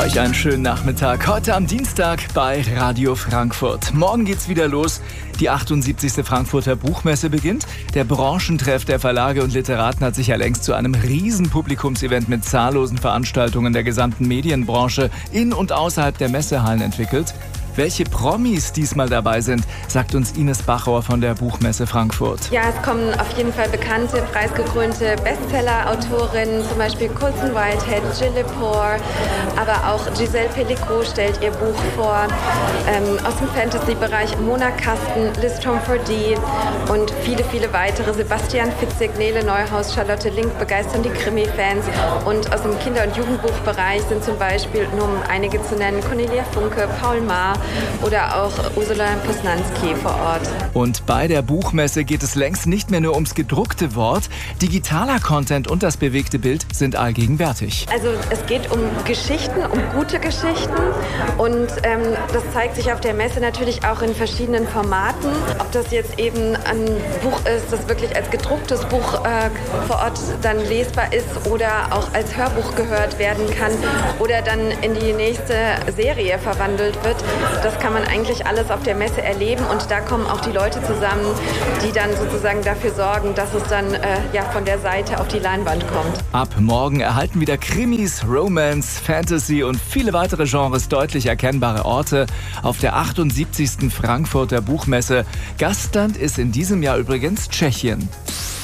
Euch einen schönen Nachmittag. Heute am Dienstag bei Radio Frankfurt. Morgen geht's wieder los. Die 78. Frankfurter Buchmesse beginnt. Der Branchentreff der Verlage und Literaten hat sich ja längst zu einem riesen Publikumsevent mit zahllosen Veranstaltungen der gesamten Medienbranche in und außerhalb der Messehallen entwickelt. Welche Promis diesmal dabei sind, sagt uns Ines Bachauer von der Buchmesse Frankfurt. Ja, es kommen auf jeden Fall bekannte, preisgekrönte Bestseller-Autorinnen, zum Beispiel Colson Whitehead, Jill Lepore, aber auch Giselle Pellicot stellt ihr Buch vor. Aus dem Fantasy-Bereich Mona Kasten, Liz Tomfordee und viele, viele weitere. Sebastian Fitzek, Nele Neuhaus, Charlotte Link begeistern die Krimi-Fans. Und aus dem Kinder- und Jugendbuchbereich sind zum Beispiel, nur um einige zu nennen, Cornelia Funke, Paul Maar oder auch Ursula Posnanski vor Ort. Und bei der Buchmesse geht es längst nicht mehr nur ums gedruckte Wort. Digitaler Content und das bewegte Bild sind allgegenwärtig. Also es geht um Geschichten, um gute Geschichten und das zeigt sich auf der Messe natürlich auch in verschiedenen Formaten. Ob das jetzt eben ein Buch ist, das wirklich als gedrucktes Buch vor Ort dann lesbar ist oder auch als Hörbuch gehört werden kann oder dann in die nächste Serie verwandelt wird. Das kann man eigentlich alles auf der Messe erleben und da kommen auch die Leute zusammen, die dann sozusagen dafür sorgen, dass es dann von der Seite auf die Leinwand kommt. Ab morgen erhalten wieder Krimis, Romance, Fantasy und viele weitere Genres deutlich erkennbare Orte auf der 78. Frankfurter Buchmesse. Gastland ist in diesem Jahr übrigens Tschechien.